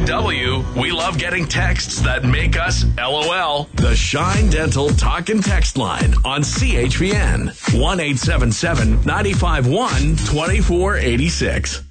W, we love getting texts that make us LOL. The Shine Dental Talk and Text line on CHPN. 1-877-951-2486.